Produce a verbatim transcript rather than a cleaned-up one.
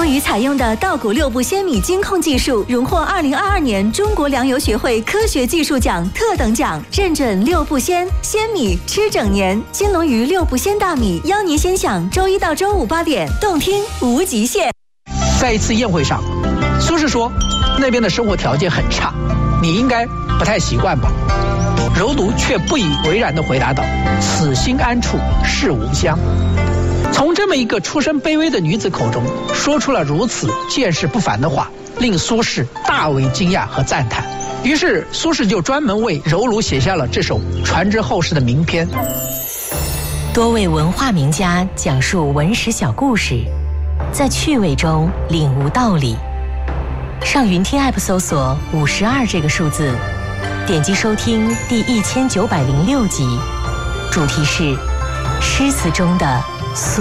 东屿采用的稻谷六步鲜米精控技术，荣获二零二二年中国粮油学会科学技术奖特等奖，认准六步鲜，鲜米吃整年。金龙鱼六步鲜大米，邀您先享周一到周五八点，动听无极限。 在一次宴会上，苏轼说，那边的生活条件很差，你应该不太习惯吧？柔奴却不以为然地回答道，此心安处是吾乡。从这么一个出身卑微的女子口中说出了如此见识不凡的话，令苏轼大为惊讶和赞叹。于是苏轼就专门为柔奴写下了这首传之后世的名篇。 多位文化名家讲述文史小故事，在趣味中领悟道理。上云听 App 搜索五十二这个数字，点击收听第一千九百零六集，主题是诗词中的苏